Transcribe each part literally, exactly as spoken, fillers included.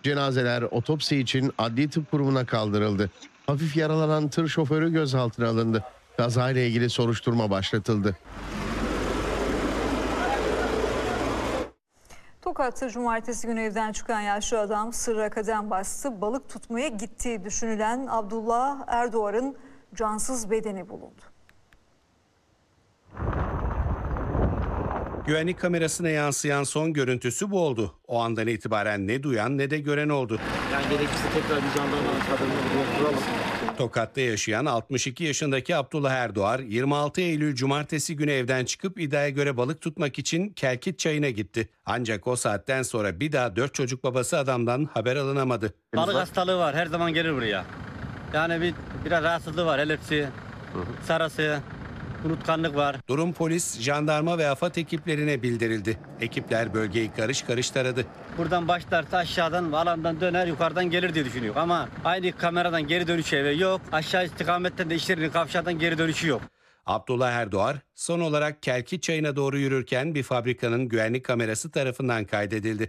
Cenazeler otopsi için adli tıp kurumuna kaldırıldı. Hafif yaralanan tır şoförü gözaltına alındı. Kazayla ilgili soruşturma başlatıldı. Tokat'ta cumartesi günü evden çıkan yaşlı adam sırra kadem bastı. Balık tutmaya gittiği düşünülen Abdullah Erdoğan'ın cansız bedeni bulundu. Güvenlik kamerasına yansıyan son görüntüsü bu oldu. O andan itibaren ne duyan ne de gören oldu. Yani gerekirse tekrar bir jandarmanın kadını buraya kuralım. Tokat'ta yaşayan altmış iki yaşındaki Abdullah Erdoğan yirmi altı Eylül cumartesi günü evden çıkıp iddiaya göre balık tutmak için Kelkit Çayı'na gitti. Ancak o saatten sonra bir daha dört çocuk babası adamdan haber alınamadı. Balık hastalığı var, her zaman gelir buraya. Yani bir biraz rahatsızlığı var, epilepsi, sarası, unutkanlık var. Durum polis, jandarma ve AFAD ekiplerine bildirildi. Ekipler bölgeyi karış karış taradı. Buradan başlarsa aşağıdan, alandan döner, yukarıdan gelir diye düşünüyor. Ama aynı kameradan geri dönüşü eve yok. Aşağı istikametten de işlerinin kavşağından geri dönüşü yok. Abdullah Erdoğan son olarak Kelkit Çayı'na doğru yürürken bir fabrikanın güvenlik kamerası tarafından kaydedildi.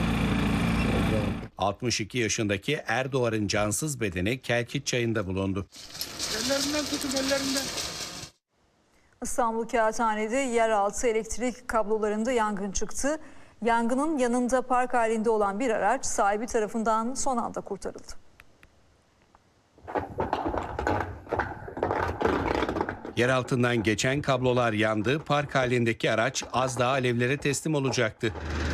altmış iki yaşındaki Erdoğan'ın cansız bedeni Kelkit Çayı'nda bulundu. Ellerinden tutun, ellerinden. İstanbul Kağıthane'de yeraltı elektrik kablolarında yangın çıktı. Yangının yanında park halinde olan bir araç sahibi tarafından son anda kurtarıldı. Yer altından geçen kablolar yandı, park halindeki araç az daha alevlere teslim olacaktı.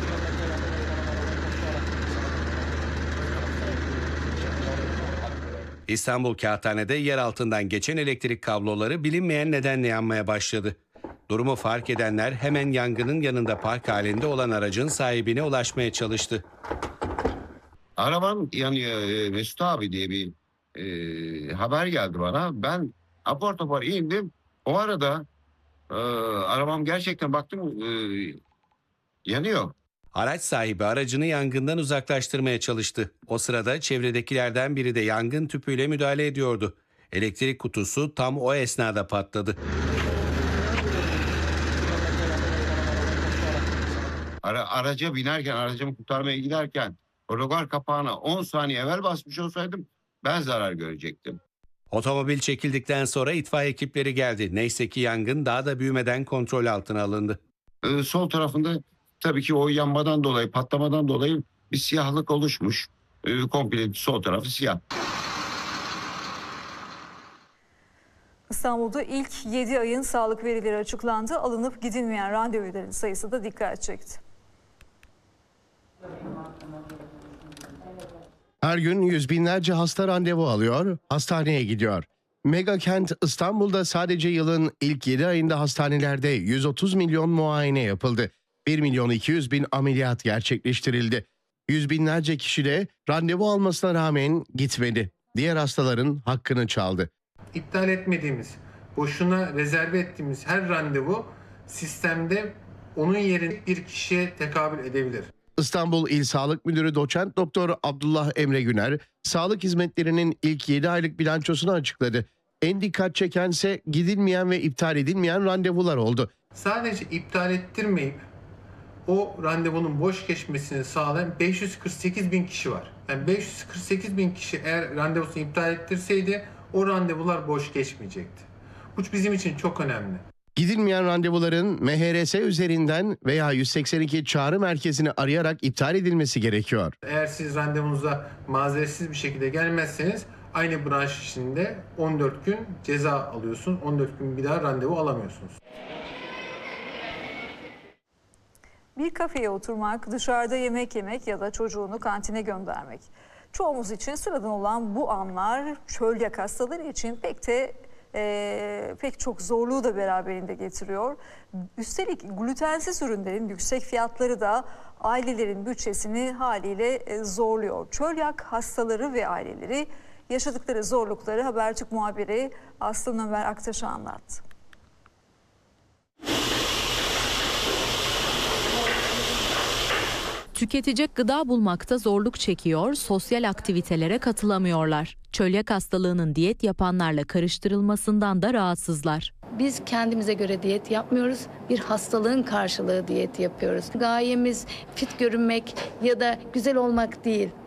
İstanbul Kağıthane'de yer altından geçen elektrik kabloları bilinmeyen nedenle yanmaya başladı. Durumu fark edenler hemen yangının yanında park halinde olan aracın sahibine ulaşmaya çalıştı. Arabam yanıyor Mesut abi diye bir e, haber geldi bana. Ben apar topar indim. O arada e, arabam gerçekten baktım e, yanıyor. Araç sahibi aracını yangından uzaklaştırmaya çalıştı. O sırada çevredekilerden biri de yangın tüpüyle müdahale ediyordu. Elektrik kutusu tam o esnada patladı. Ara, araca binerken, aracımı kurtarmaya giderken rogar kapağına on saniye evvel basmış olsaydım ben zarar görecektim. Otomobil çekildikten sonra itfaiye ekipleri geldi. Neyse ki yangın daha da büyümeden kontrol altına alındı. Ee, sol tarafında tabii ki o yanmadan dolayı, patlamadan dolayı bir siyahlık oluşmuş. Ee, komple sol tarafı siyah. İstanbul'da ilk yedi ayın sağlık verileri açıklandı. Alınıp gidilmeyen randevuların sayısı da dikkat çekti. Her gün yüz binlerce hasta randevu alıyor, hastaneye gidiyor. Mega kent İstanbul'da sadece yılın ilk yedi ayında hastanelerde yüz otuz milyon muayene yapıldı. bir milyon iki yüz bin ameliyat gerçekleştirildi. Yüz binlerce kişi de randevu almasına rağmen gitmedi. Diğer hastaların hakkını çaldı. İptal etmediğimiz, boşuna rezerve ettiğimiz her randevu sistemde onun yerine bir kişiye tekabül edebilir. İstanbul İl Sağlık Müdürü Doçent Doktor Abdullah Emre Güner, sağlık hizmetlerinin ilk yedi aylık bilançosunu açıkladı. En dikkat çekense gidilmeyen ve iptal edilmeyen randevular oldu. Sadece iptal ettirmeyip o randevunun boş geçmesini sağlayan beş yüz kırk sekiz bin kişi var. Yani beş yüz kırk sekiz bin kişi eğer randevusunu iptal ettirseydi o randevular boş geçmeyecekti. Bu bizim için çok önemli. Gidilmeyen randevuların M H R S üzerinden veya yüz seksen iki çağrı merkezini arayarak iptal edilmesi gerekiyor. Eğer siz randevunuza mazeretsiz bir şekilde gelmezseniz aynı branş içinde on dört gün ceza alıyorsunuz. on dört gün bir daha randevu alamıyorsunuz. Bir kafeye oturmak, dışarıda yemek yemek ya da çocuğunu kantine göndermek. Çoğumuz için sıradan olan bu anlar çölyak hastaları için pek de e, pek çok zorluğu da beraberinde getiriyor. Üstelik glutensiz ürünlerin yüksek fiyatları da ailelerin bütçesini haliyle e, zorluyor. Çölyak hastaları ve aileleri yaşadıkları zorlukları Habertürk muhabiri Aslı Ömer Aktaş'a anlattı. Tüketecek gıda bulmakta zorluk çekiyor, sosyal aktivitelere katılamıyorlar. Çölyak hastalığının diyet yapanlarla karıştırılmasından da rahatsızlar. Biz kendimize göre diyet yapmıyoruz, bir hastalığın karşılığı diyet yapıyoruz. Gayemiz fit görünmek ya da güzel olmak değil.